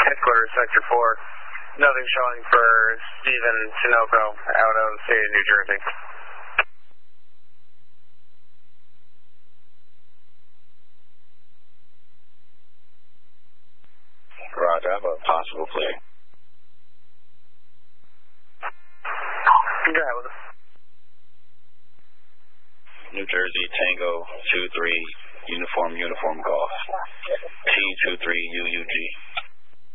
Headquarters, Sector 4. Nothing showing for Steven Sunoco out of the state of New Jersey. Roger, I have a possible clear. Go ahead with us. New Jersey, Tango 23, Uniform Golf. T23 UUG.